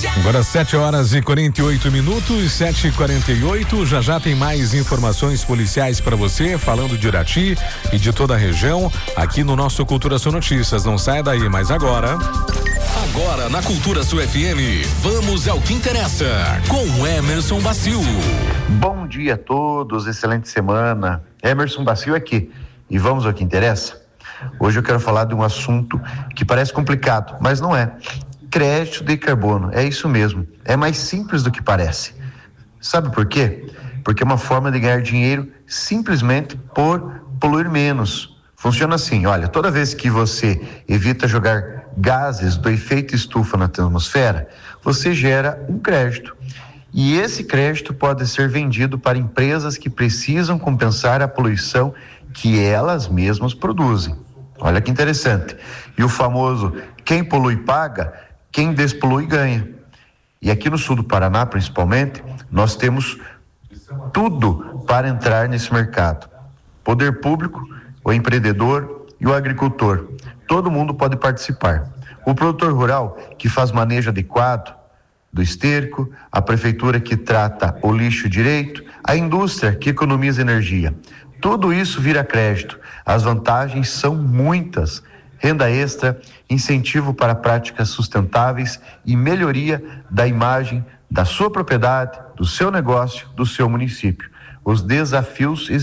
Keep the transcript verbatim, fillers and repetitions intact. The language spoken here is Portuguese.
Agora sete horas e quarenta e oito minutos, sete e quarenta e oito. Já já tem mais informações policiais para você, falando de Irati e de toda a região, aqui no nosso Cultura Sul Notícias. Não sai daí, mas agora. Agora na Cultura Sul F M, vamos ao que interessa com Emerson Bacio. Bom dia a todos, excelente semana. Emerson Bacio aqui e vamos ao que interessa. Hoje eu quero falar de um assunto que parece complicado, mas não é. Crédito de carbono, é isso mesmo. É mais simples do que parece. Sabe por quê? Porque é uma forma de ganhar dinheiro simplesmente por poluir menos. Funciona assim, olha, toda vez que você evita jogar gases do efeito estufa na atmosfera, você gera um crédito. E esse crédito pode ser vendido para empresas que precisam compensar a poluição que elas mesmas produzem. Olha que interessante. E o famoso quem polui paga, quem despolui ganha. E aqui no sul do Paraná, principalmente, nós temos tudo para entrar nesse mercado. Poder público, o empreendedor e o agricultor. Todo mundo pode participar. O produtor rural que faz manejo adequado do esterco, a prefeitura que trata o lixo direito, a indústria que economiza energia. Tudo isso vira crédito. As vantagens são muitas. Renda extra, incentivo para práticas sustentáveis e melhoria da imagem da sua propriedade, do seu negócio, do seu município. Os desafios existem.